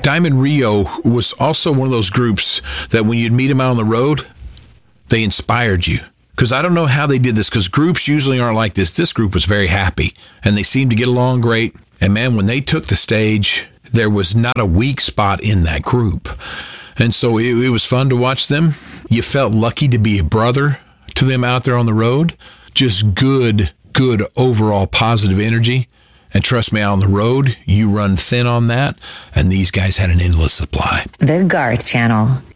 Diamond Rio was also one of those groups that when you'd meet them out on the road, they inspired you. Because I don't know how they did this, because groups usually aren't like this. This group was very happy, and they seemed to get along great. And man, when they took the stage, there was not a weak spot in that group. And so it was fun to watch them. You felt lucky to be a brother to them out there on the road. Just good overall positive energy. And trust me, out on the road, you run thin on that, and these guys had an endless supply. The Garth Channel.